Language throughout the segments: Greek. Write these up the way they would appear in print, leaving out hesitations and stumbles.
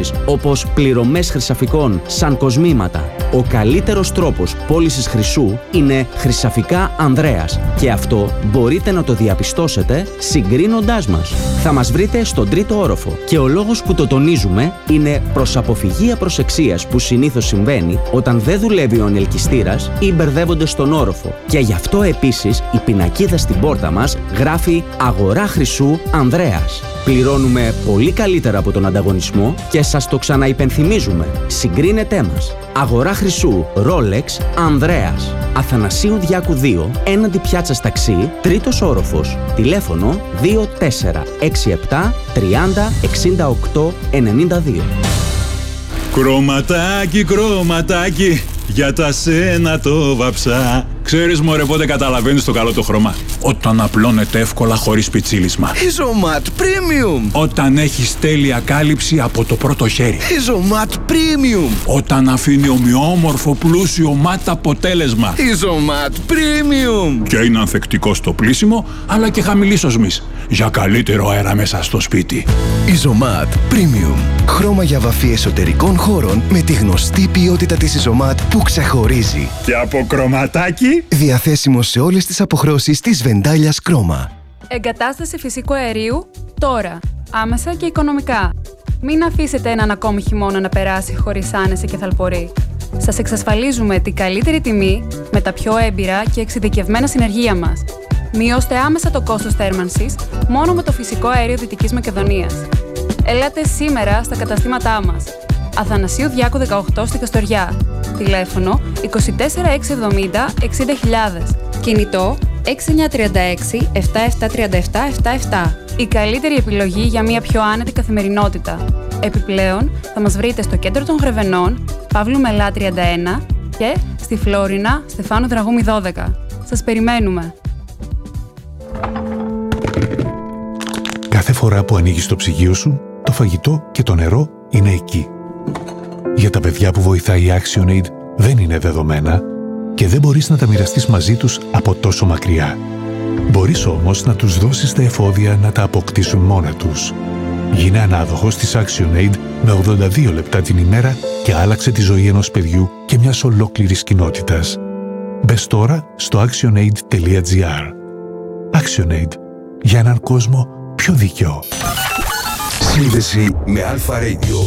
προτάσεις όπως πληρωμές χρυσαφικών σαν κοσμήματα. Ο καλύτερος τρόπος πώλησης χρυσού είναι Χρυσαφικά Ανδρέας και αυτό μπορείτε να το διαπιστώσετε συγκρίνοντάς μας. Θα μας βρείτε στον 3ο όροφο και ο λόγος που το τονίζουμε είναι προς αποφυγή απροσεξίας που συνήθως συμβαίνει όταν δεν δουλεύει ο ανελκυστήρας ή μπερδεύονται στον όροφο. Και γι' αυτό επίσης η πινακίδα στην πόρτα μας γράφει «Αγορά χρυσού Ανδρέας». Πληρώνουμε πολύ καλύτερα από τον ανταγωνισμό και σας το ξαναυπενθυμίζουμε. Συγκρίνετέ μας. Αγορά χρυσού Rolex Ανδρέας. Αθανασίου Διάκου 2, έναντι πιάτσας ταξί, 3ος όροφος. Τηλέφωνο 2467 30 68 92. Κρωματάκι, κρωματάκι, για τα σένα το βαψά. Ξέρεις μωρέ πότε καταλαβαίνεις το καλό το χρώμα? Όταν απλώνεται εύκολα χωρίς πιτσίλισμα. Ιζωμάτ Premium. Όταν έχεις τέλεια κάλυψη από το πρώτο χέρι. Ιζωμάτ Premium. Όταν αφήνει ομοιόμορφο πλούσιο ματ αποτέλεσμα. Ιζωμάτ Premium. Και είναι ανθεκτικό στο πλύσιμο αλλά και χαμηλής οσμής. Για καλύτερο αέρα μέσα στο σπίτι. Ιζωμάτ Premium. Χρώμα για βαφή εσωτερικών χώρων με τη γνωστή ποιότητα της Ιζωμάτ που ξεχωρίζει. Και από κρωματάκι. Διαθέσιμο σε όλες τις αποχρώσεις της Βεντάλιας Κρόμα. Εγκατάσταση φυσικού αερίου τώρα. Άμεσα και οικονομικά. Μην αφήσετε έναν ακόμη χειμώνα να περάσει χωρίς άνεση και θαλπορή. Σας εξασφαλίζουμε την καλύτερη τιμή με τα πιο έμπειρα και εξειδικευμένα συνεργεία μας. Μειώστε άμεσα το κόστος θέρμανσης μόνο με το φυσικό αέριο Δυτικής Μακεδονίας. Ελάτε σήμερα στα καταστήματά μας. Αθανασίου Διάκου 18 στη Καστοριά. Τηλέφωνο 24670 60.000. Κινητό 6936 7737 77. Η καλύτερη επιλογή για μια πιο άνετη καθημερινότητα. Επιπλέον, θα μας βρείτε στο κέντρο των Γρεβενών, Παύλου Μελά 31 και στη Φλόρινα, Στεφάνου Δραγούμη 12. Σας περιμένουμε. Κάθε φορά που ανοίγεις το ψυγείο σου, το φαγητό και το νερό είναι εκεί. Για τα παιδιά που βοηθάει η ActionAid δεν είναι δεδομένα και δεν μπορείς να τα μοιραστείς μαζί τους από τόσο μακριά. Μπορείς όμως να τους δώσεις τα εφόδια να τα αποκτήσουν μόνα τους. Γίνε ανάδοχος της ActionAid με 82 λεπτά την ημέρα και άλλαξε τη ζωή ενός παιδιού και μιας ολόκληρης κοινότητας. Μπες τώρα στο actionaid.gr. ActionAid. Για έναν κόσμο πιο δίκαιο. Σύνδεση με Αλφα Radio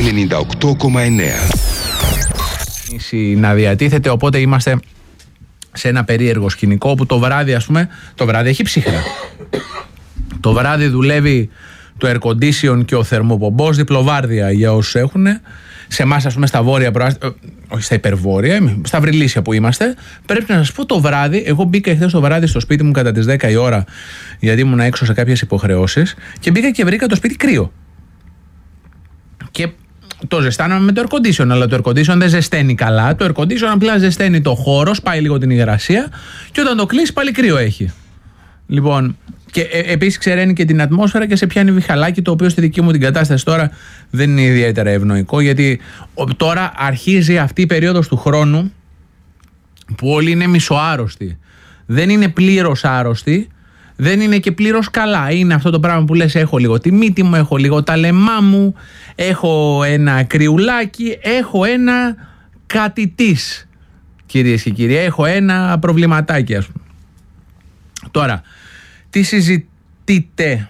98,9. Να διατίθεται, οπότε είμαστε σε ένα περίεργο σκηνικό όπου το βράδυ, ας πούμε, το βράδυ έχει ψύχρα. Το βράδυ δουλεύει το air condition και ο θερμοπομπός, διπλοβάρδια για όσους έχουν. Σε εμάς, ας πούμε, στα βόρεια, όχι στα υπερβόρεια, στα Βρυλίσια που είμαστε, πρέπει να σας πω το βράδυ. Εγώ μπήκα χθες το βράδυ στο σπίτι μου κατά τις 10 η ώρα, γιατί ήμουν έξω σε κάποιες υποχρεώσεις, και μπήκα και βρήκα το σπίτι κρύο. Και το ζεστάναμε με το air condition, αλλά το air condition δεν ζεσταίνει καλά. Το air condition απλά ζεσταίνει το χώρο, σπάει λίγο την υγρασία, και όταν το κλείσει πάλι κρύο έχει. Λοιπόν, και επίσης ξεραίνει και την ατμόσφαιρα και σε πιάνει βιχαλάκι, το οποίο στη δική μου την κατάσταση τώρα δεν είναι ιδιαίτερα ευνοϊκό, γιατί τώρα αρχίζει αυτή η περίοδος του χρόνου που όλοι είναι μισοάρρωστοι. Δεν είναι πλήρως άρρωστοι, δεν είναι και πλήρως καλά. Είναι αυτό το πράγμα που λες: έχω λίγο τη μύτη μου, έχω λίγο τα λαιμά μου, έχω ένα κρυουλάκι, έχω ένα κάτι της, κυρίες και κύριοι, έχω ένα προβληματάκι, ας πούμε. Τώρα, τι συζητείτε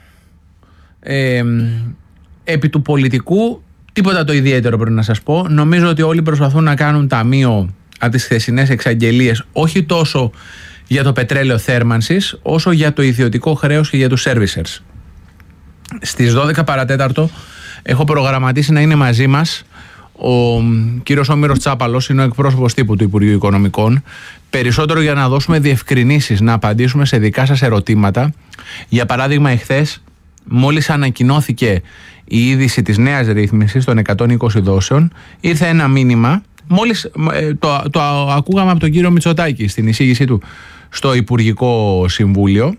επί του πολιτικού? Τίποτα το ιδιαίτερο πρέπει να σας πω. Νομίζω ότι όλοι προσπαθούν να κάνουν ταμείο από τις χθεσινές εξαγγελίες, όχι τόσο για το πετρέλαιο θέρμανσης, όσο για το ιδιωτικό χρέος και για τους servicers. Στις 12 παρατέταρτο έχω προγραμματίσει να είναι μαζί μας ο κύριος Όμηρος Τσάπαλος, είναι ο εκπρόσωπος τύπου του Υπουργείου Οικονομικών, περισσότερο για να δώσουμε διευκρινήσεις, να απαντήσουμε σε δικά σας ερωτήματα. Για παράδειγμα, εχθές, μόλις ανακοινώθηκε η είδηση της νέας ρύθμισης των 120 δόσεων, ήρθε ένα μήνυμα, μόλις το ακούγαμε από τον κύριο Μητσοτάκη στην εισήγησή του στο Υπουργικό Συμβούλιο,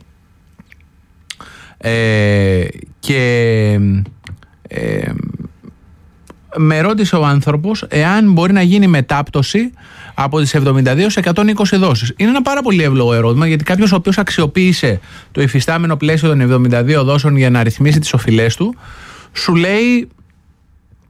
και με ρώτησε ο άνθρωπος εάν μπορεί να γίνει μετάπτωση από τις 72 σε 120 δόσεις. Είναι ένα πάρα πολύ εύλογο ερώτημα, γιατί κάποιος ο οποίος αξιοποίησε το υφιστάμενο πλαίσιο των 72 δόσεων για να ρυθμίσει τις οφειλές του, σου λέει